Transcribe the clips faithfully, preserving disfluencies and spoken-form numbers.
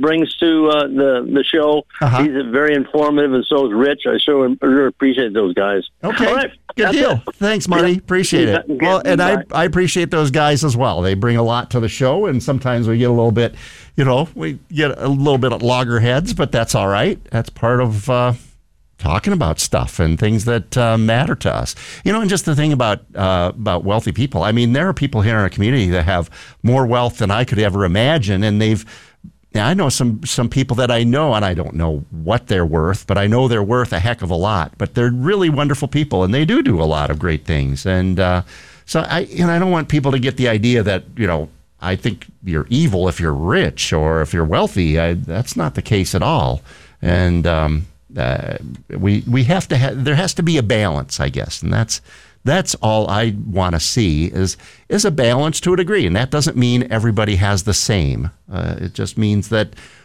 brings to uh, the the show. Uh-huh. He's very informative, and so is Rich. I sure really appreciate those guys. Okay, all right. Good That's deal. it. Thanks, Marty. Yeah. Appreciate it. Yeah. Well, and I, Bye. I appreciate those guys as well. They bring a lot to the show, and sometimes we get a little bit, you know, we get a little bit at loggerheads, but that's all right. That's part of uh, talking about stuff and things that uh, matter to us. You know, and just the thing about uh, about wealthy people. I mean, there are people here in our community that have more wealth than I could ever imagine, and they've Now, I know some, some people that I know, and I don't know what they're worth, but I know they're worth a heck of a lot. But they're really wonderful people, and they do do a lot of great things. And uh, so I, you know, I don't want people to get the idea that, you know, I think you're evil if you're rich or if you're wealthy. I, that's not the case at all. And um, uh, we we have to have, there has to be a balance, I guess, and that's. That's all I want to see is is a balance to a degree. And that doesn't mean everybody has the same. Uh, it just means that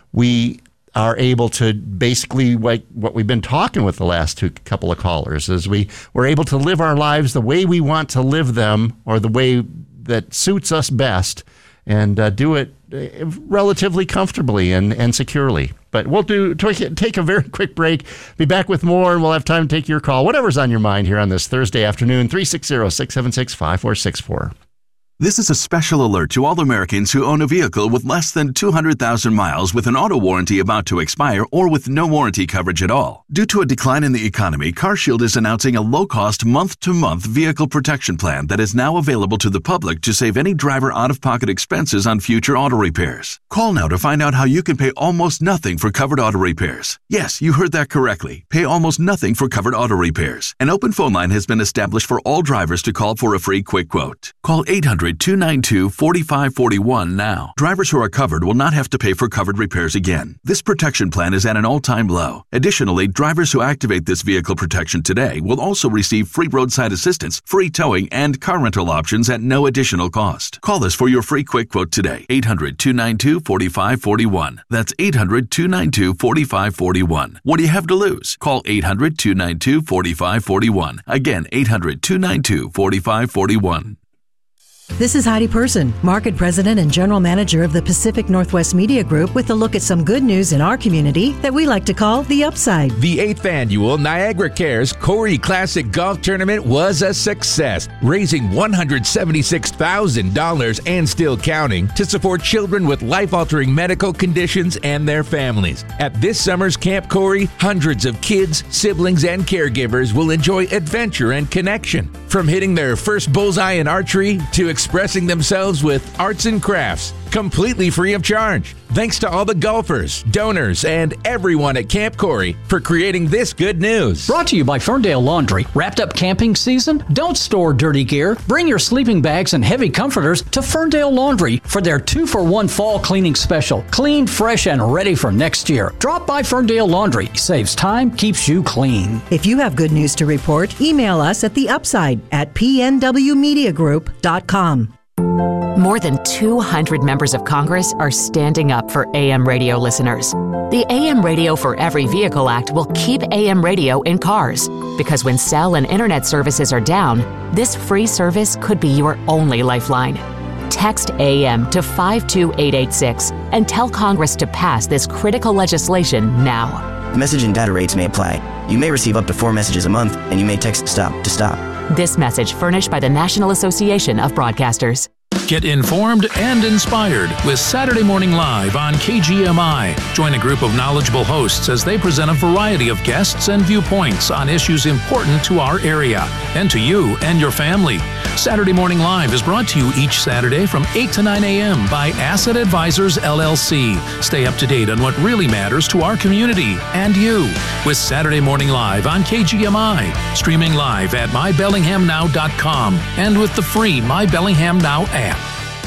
we are able to basically, like what we've been talking with the last two couple of callers, is we, we're able to live our lives the way we want to live them or the way that suits us best and uh, do it relatively comfortably and, and securely. But we'll do take a very quick break. Be back with more, and we'll have time to take your call. Whatever's on your mind here on this Thursday afternoon, three six zero, six seven six, five four six four. This is a special alert to all Americans who own a vehicle with less than two hundred thousand miles with an auto warranty about to expire or with no warranty coverage at all. Due to a decline in the economy, CarShield is announcing a low-cost month-to-month vehicle protection plan that is now available to the public to save any driver out-of-pocket expenses on future auto repairs. Call now to find out how you can pay almost nothing for covered auto repairs. Yes, you heard that correctly. Pay almost nothing for covered auto repairs. An open phone line has been established for all drivers to call for a free quick quote. Call eight hundred, two nine two, four five four one now. Drivers who are covered will not have to pay for covered repairs again. This protection plan is at an all-time low. Additionally, drivers who activate this vehicle protection today will also receive free roadside assistance, free towing, and car rental options at no additional cost. Call us for your free quick quote today. eight hundred, two nine two, four five four one. That's eight hundred, two nine two, four five four one. What do you have to lose? Call eight hundred, two nine two, four five four one. Again, eight hundred, two nine two, four five four one. This is Heidi Person, Market President and General Manager of the Pacific Northwest Media Group, with a look at some good news in our community that we like to call the upside. The eighth annual Niagara Cares Corey Classic Golf Tournament was a success, raising one hundred seventy-six thousand dollars and still counting to support children with life-altering medical conditions and their families. At this summer's Camp Corey, hundreds of kids, siblings, and caregivers will enjoy adventure and connection. From hitting their first bullseye in archery to expressing themselves with arts and crafts, completely free of charge. Thanks to all the golfers, donors, and everyone at Camp Corey for creating this good news. Brought to you by Ferndale Laundry. Wrapped up camping season? Don't store dirty gear. Bring your sleeping bags and heavy comforters to Ferndale Laundry for their two for one fall cleaning special. Clean, fresh, and ready for next year. Drop by Ferndale Laundry. Saves time, keeps you clean. If you have good news to report, email us at the upside at p n w media group dot com. More than two hundred members of Congress are standing up for A M radio listeners. The A M Radio for Every Vehicle Act will keep A M radio in cars, because when cell and internet services are down, this free service could be your only lifeline. Text A M to five two eight eight six and tell Congress to pass this critical legislation now. Message and data rates may apply. You may receive up to four messages a month, and you may text STOP to stop. This message furnished by the National Association of Broadcasters. Get informed and inspired with Saturday Morning Live on K G M I. Join a group of knowledgeable hosts as they present a variety of guests and viewpoints on issues important to our area and to you and your family. Saturday Morning Live is brought to you each Saturday from eight to nine a.m. by Asset Advisors, L L C. Stay up to date on what really matters to our community and you with Saturday Morning Live on K G M I. Streaming live at my bellingham now dot com and with the free My Bellingham Now app.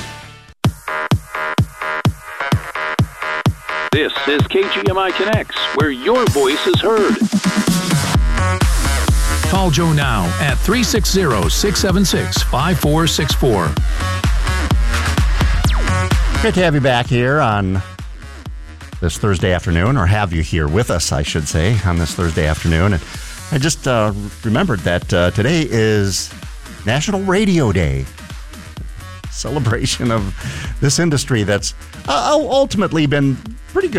This is K G M I Connects, where your voice is heard. Call Joe now at three six zero, six seven six, five four six four. Great to have you back here on this Thursday afternoon, or have you here with us, I should say, on this Thursday afternoon. And I just uh, remembered that uh, today is National Radio Day. Celebration of this industry that's uh, ultimately been